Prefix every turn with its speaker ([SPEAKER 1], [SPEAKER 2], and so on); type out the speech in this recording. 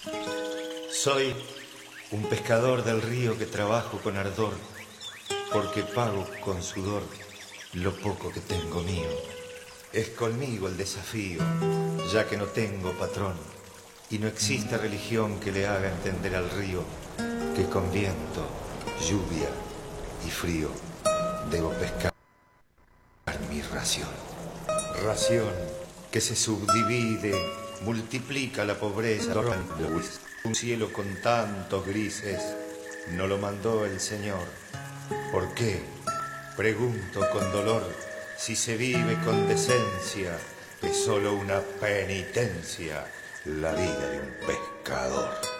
[SPEAKER 1] Soy un pescador del río que trabajo con ardor, porque pago con sudor lo poco que tengo mío. Es conmigo el desafío, ya que no tengo patrón, y no existe religión que le haga entender al río que con viento, lluvia y frío debo pescar mi ración. Ración que se subdivide, multiplica la pobreza. Un cielo con tantos grises no lo mandó el Señor. ¿Por qué? Pregunto con dolor. Si se vive con decencia, es solo una penitencia la vida de un pescador.